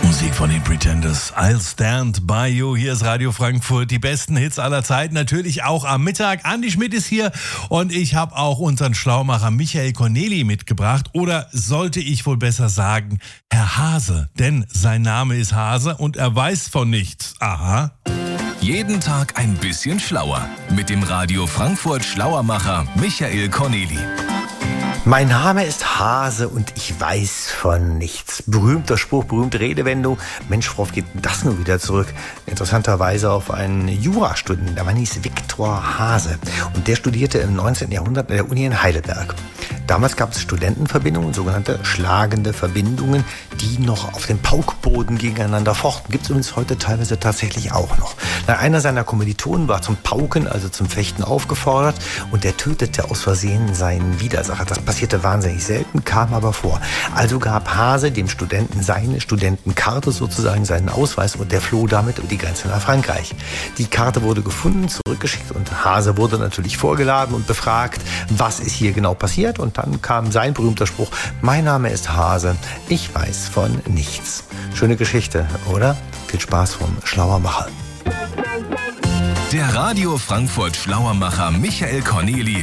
Musik von den Pretenders. I'll Stand By You. Hier ist Radio Frankfurt. Die besten Hits aller Zeiten. Natürlich auch am Mittag. Andi Schmidt ist hier und ich habe auch unseren Schlaumacher Michael Corneli mitgebracht. Oder sollte ich wohl besser sagen, Herr Hase. Denn sein Name ist Hase und er weiß von nichts. Aha. Jeden Tag ein bisschen schlauer. Mit dem Radio Frankfurt Schlauermacher Michael Corneli. Mein Name ist Hase und ich weiß von nichts. Berühmter Spruch, berühmte Redewendung. Mensch, worauf geht das nun wieder zurück? Interessanterweise auf einen Jurastudenten. Der Mann hieß Viktor Hase. Und der studierte im 19. Jahrhundert an der Uni in Heidelberg. Damals gab es Studentenverbindungen, sogenannte schlagende Verbindungen, die noch auf dem Paukboden gegeneinander fochten. Gibt es übrigens heute teilweise tatsächlich auch noch. Einer seiner Kommilitonen war zum Pauken, also zum Fechten aufgefordert und der tötete aus Versehen seinen Widersacher. Das passierte wahnsinnig selten, kam aber vor. Also gab Hase dem Studenten seine Studentenkarte, sozusagen seinen Ausweis, und der floh damit über die Grenze nach Frankreich. Die Karte wurde gefunden, zurückgeschickt und Hase wurde natürlich vorgeladen und befragt, was ist hier genau passiert, und dann kam sein berühmter Spruch: Mein Name ist Hase, ich weiß von nichts. Schöne Geschichte, oder? Viel Spaß vom Schlauermacher. Der Radio Frankfurt Schlauermacher Michael Corneli